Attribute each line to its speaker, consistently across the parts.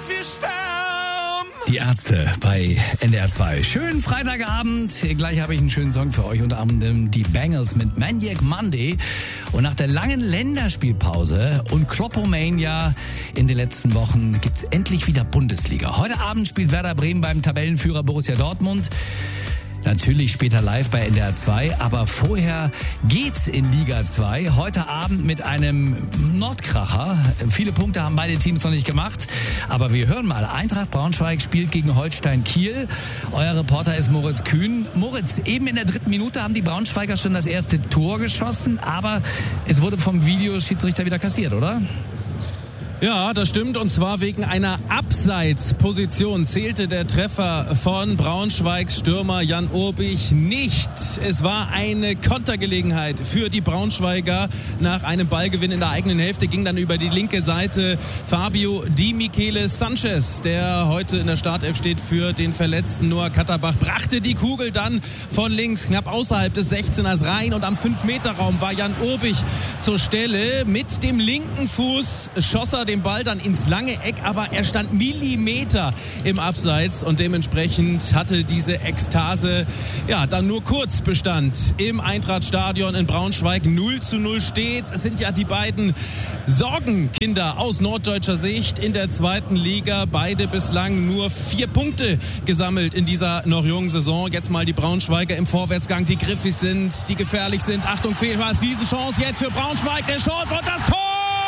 Speaker 1: wir sterben.
Speaker 2: Die Ärzte bei NDR 2. Schönen Freitagabend. Gleich habe ich einen schönen Song für euch, unter anderem die Bengals mit Maniac Monday. Und nach der langen Länderspielpause und Kloppomania in den letzten Wochen gibt's endlich wieder Bundesliga. Heute Abend spielt Werder Bremen beim Tabellenführer Borussia Dortmund. Natürlich später live bei NDR 2, aber vorher geht's in Liga 2. Heute Abend mit einem Nordkracher. Viele Punkte haben beide Teams noch nicht gemacht, aber wir hören mal. Eintracht Braunschweig spielt gegen Holstein Kiel. Euer Reporter ist Moritz Kühn. Moritz, eben in der 3. Minute haben die Braunschweiger schon das erste Tor geschossen, aber es wurde vom Videoschiedsrichter wieder kassiert, oder?
Speaker 3: Ja, das stimmt, und zwar wegen einer Abseitsposition zählte der Treffer von Braunschweigs Stürmer Jan Urbich nicht. Es war eine Kontergelegenheit für die Braunschweiger. Nach einem Ballgewinn in der eigenen Hälfte ging dann über die linke Seite Fabio Di Michele Sanchez, der heute in der Startelf steht für den verletzten Noah Katterbach, brachte die Kugel dann von links knapp außerhalb des 16ers rein, und am 5-Meter-Raum war Jan Urbich zur Stelle. Mit dem linken Fuß schoss er den Ball dann ins lange Eck, aber er stand Millimeter im Abseits, und dementsprechend hatte diese Ekstase dann nur kurz Bestand im Eintracht-Stadion in Braunschweig. 0:0 steht's. Es sind ja die beiden Sorgenkinder aus norddeutscher Sicht in der 2. Liga. Beide bislang nur 4 Punkte gesammelt in dieser noch jungen Saison. Jetzt mal die Braunschweiger im Vorwärtsgang, die griffig sind, die gefährlich sind. Achtung, Fehlpass, Riesenchance jetzt für Braunschweig, der Chance und das Tor!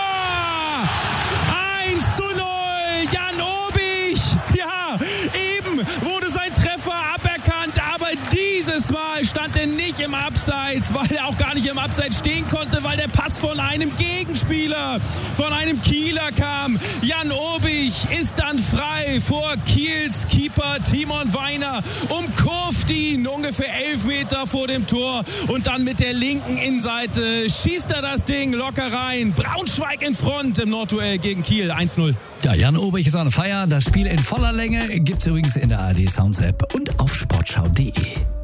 Speaker 3: 1:0, Jan Urbich. Ja, eben wurde sein Treffer aberkannt, aber dieses Mal stand er nicht im Abseits, weil er auch gar nicht im Abseits stehen konnte, weil der Pass von einem Gegenspieler, von einem Kieler kam. Jan Urbich ist dann frei vor Kiels Keeper Timon Weiner, umkurvt ihn ungefähr 11 Meter vor dem Tor, und dann mit der linken Innenseite schießt er das Ding locker rein. Braunschweig in Front im Nordduell gegen Kiel, 1:0.
Speaker 2: Ja, Jan Urbich ist on fire. Das Spiel in voller Länge gibt's übrigens in der ARD Sounds App und auf sportschau.de.